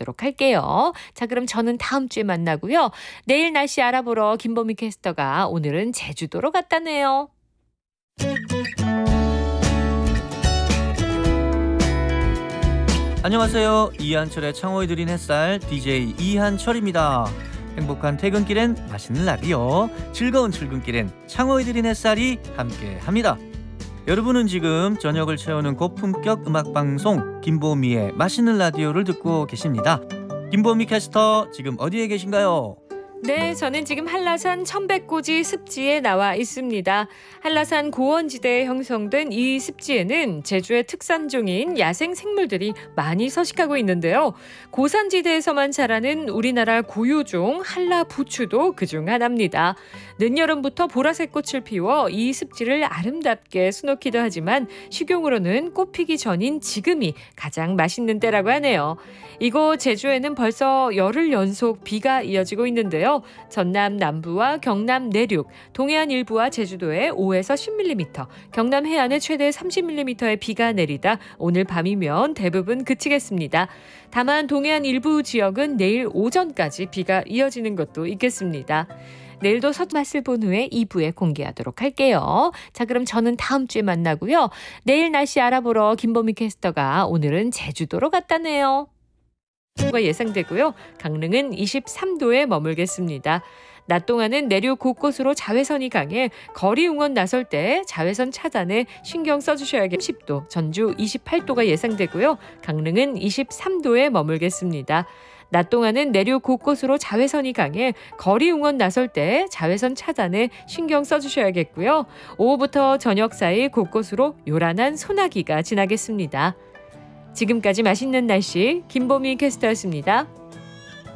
공개하도록 할게요. 자, 그럼 저는 다음 주에 만나고요. 내일 날씨 알아보러 김보미 캐스터가 오늘은 제주도로 갔다네요. 안녕하세요. 이한철의 창호에 드린 햇살 DJ 이한철입니다. 행복한 퇴근길엔 맛있는 라디오, 즐거운 출근길엔 창호에 드린 햇살이 함께합니다. 여러분은 지금 저녁을 채우는 고품격 음악방송 김보미의 맛있는 라디오를 듣고 계십니다. 김보미 캐스터 지금 어디에 계신가요? 네, 저는 지금 한라산 천백고지 습지에 나와 있습니다. 한라산 고원지대에 형성된 이 습지에는 제주의 특산종인 야생 생물들이 많이 서식하고 있는데요. 고산지대에서만 자라는 우리나라 고유종 한라부추도 그중 하나입니다. 늦여름부터 보라색 꽃을 피워 이 습지를 아름답게 수놓기도 하지만 식용으로는 꽃 피기 전인 지금이 가장 맛있는 때라고 하네요. 이곳 제주에는 벌써 열흘 연속 비가 이어지고 있는데요. 전남 남부와 경남 내륙, 동해안 일부와 제주도에 5에서 10mm, 경남 해안에 최대 30mm의 비가 내리다 오늘 밤이면 대부분 그치겠습니다. 다만 동해안 일부 지역은 내일 오전까지 비가 이어지는 것도 있겠습니다. 내일도 첫 맛을 본 후에 2부에 공개하도록 할게요. 자, 그럼 저는 다음 주에 만나고요. 내일 날씨 알아보러 김보미 캐스터가 오늘은 제주도로 갔다네요. 가 예상되고요. 강릉은 23도에 머물겠습니다. 낮 동안은 내륙 곳곳으로 자외선이 강해 거리 응원 나설 때 자외선 차단에 신경 써주셔야겠. 30도, 전주 28도가 예상되고요. 강릉은 23도에 머물겠습니다. 낮 동안은 내륙 곳곳으로 자외선이 강해 거리 응원 나설 때 자외선 차단에 신경 써주셔야겠고요. 오후부터 저녁 사이 곳곳으로 요란한 소나기가 지나겠습니다. 지금까지 맛있는 날씨 김보미 캐스터였습니다.